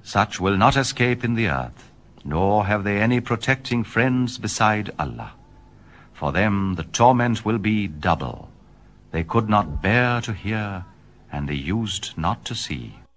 Such will not escape in the earth, nor have they any protecting friends beside Allah. For them the torment will be double. They could not bear to hear, and they used not to see.